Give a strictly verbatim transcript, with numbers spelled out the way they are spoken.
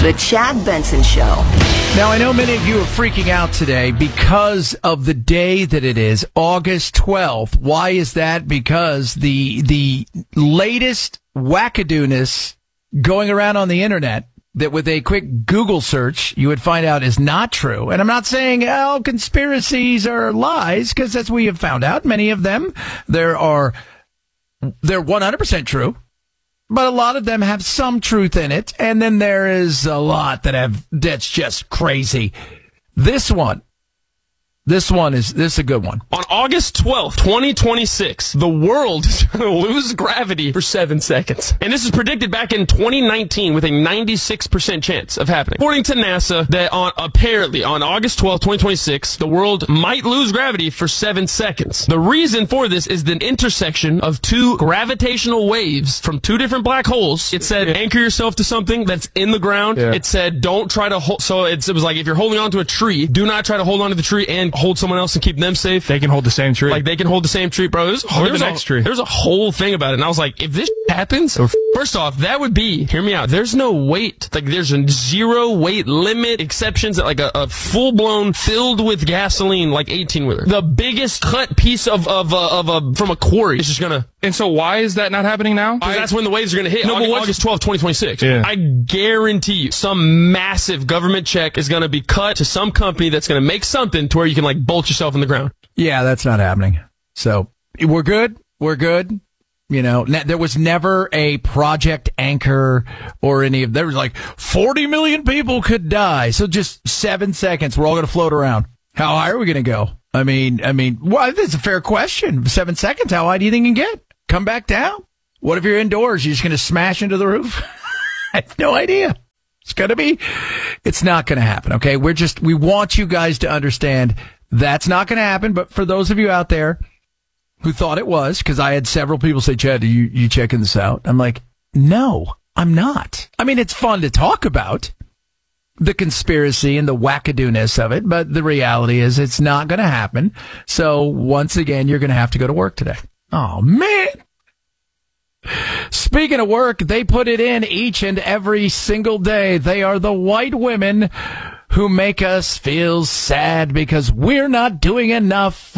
The Chad Benson Show. Now, I know many of you are freaking out today because of the day that it is, August twelfth. Why is that? Because the the latest wackadooness going around on the internet that with a quick Google search you would find out is not true. And I'm not saying, oh, conspiracies are lies, because as we have found out, many of them, there are, they're one hundred percent true. But a lot of them have some truth in it, and then there is a lot that have that's just crazy. This one, this one is this is a good one. On August twelfth, twenty twenty-six, the world is going to lose gravity for seven seconds. And this is predicted back in twenty nineteen with a ninety-six percent chance of happening. According to NASA, that on apparently on August twelfth, twenty twenty-six, the world might lose gravity for seven seconds. The reason for this is the intersection of two gravitational waves from two different black holes. It said, anchor yourself to something that's in the ground. Yeah. It said, don't try to hold, so it's, it was like, if you're holding on to a tree, do not try to hold on to the tree and hold someone else and keep them safe. They can hold the same tree. Like, they can hold the same tree, bro. There's, or there's the a, next tree. There's a whole thing about it. And I was like, if this happens, first off, that would be, hear me out, there's no weight. Like, there's a zero weight limit exceptions, like a, a full-blown, filled with gasoline, like eighteen-wheeler. The biggest cut piece of, of, uh, of a, from a quarry is just gonna... And so why is that not happening now? Because that's when the waves are gonna hit. No, August, but August twelfth, twenty twenty-six. Yeah. I guarantee you, some massive government check is gonna be cut to some company that's gonna make something to where you can, like, bolt yourself in the ground. Yeah, that's not happening. So we're good. We're good. You know, ne- there was never a Project Anchor or any of, there was like forty million people could die. So just seven seconds. We're all going to float around. How high are we going to go? I mean, I mean, well, that's a fair question. Seven seconds. How high do you think you can get? Come back down. What if you're indoors? You're just going to smash into the roof? I have no idea. It's going to be, it's not going to happen. Okay. We're just, we want you guys to understand that's not going to happen. But for those of you out there who thought it was, because I had several people say, Chad, are you, you checking this out? I'm like, no, I'm not. I mean, it's fun to talk about the conspiracy and the wackadooness of it, but the reality is it's not going to happen. So once again, you're going to have to go to work today. Oh, man. Speaking of work, they put it in each and every single day. They are the white women who make us feel sad because we're not doing enough